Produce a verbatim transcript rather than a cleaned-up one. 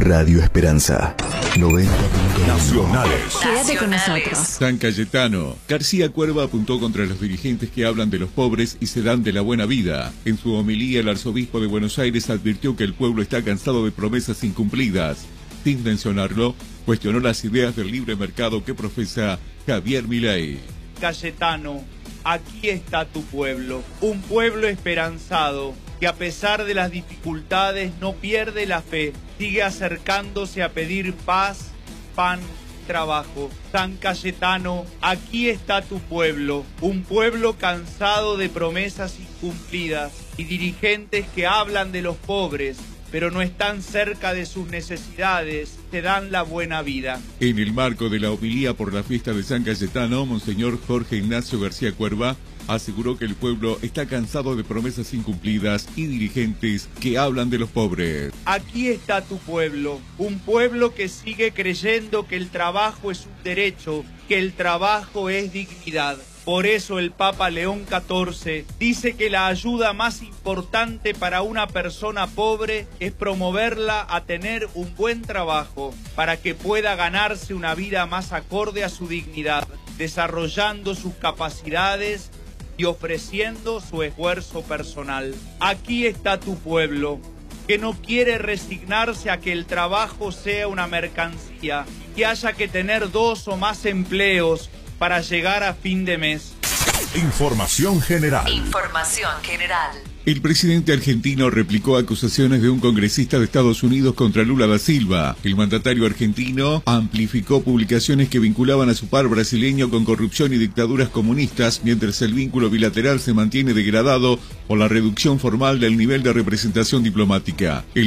Radio Esperanza noventa punto uno. Nacionales. Quédate con nosotros. San Cayetano. García Cuerva apuntó contra los dirigentes que hablan de los pobres y se dan de la buena vida. En su homilía, el arzobispo de Buenos Aires advirtió que el pueblo está cansado de promesas incumplidas. Sin mencionarlo, cuestionó las ideas del libre mercado que profesa Javier Milei. Cayetano, aquí está tu pueblo, un pueblo esperanzado, que a pesar de las dificultades no pierde la fe, sigue acercándose a pedir paz, pan, trabajo. San Cayetano, aquí está tu pueblo, un pueblo cansado de promesas incumplidas y dirigentes que hablan de los pobres, pero no están cerca de sus necesidades, te dan la buena vida. En el marco de la homilía por la fiesta de San Cayetano, Monseñor Jorge Ignacio García Cuerva aseguró que el pueblo está cansado de promesas incumplidas y dirigentes que hablan de los pobres. Aquí está tu pueblo, un pueblo que sigue creyendo que el trabajo es un derecho, que el trabajo es dignidad. Por eso el Papa León catorce dice que la ayuda más importante para una persona pobre es promoverla a tener un buen trabajo para que pueda ganarse una vida más acorde a su dignidad, desarrollando sus capacidades y ofreciendo su esfuerzo personal. Aquí está tu pueblo, que no quiere resignarse a que el trabajo sea una mercancía, que haya que tener dos o más empleos para llegar a fin de mes. Información general. Información general. El presidente argentino replicó acusaciones de un congresista de Estados Unidos contra Lula da Silva. El mandatario argentino amplificó publicaciones que vinculaban a su par brasileño con corrupción y dictaduras comunistas, mientras el vínculo bilateral se mantiene degradado por la reducción formal del nivel de representación diplomática. El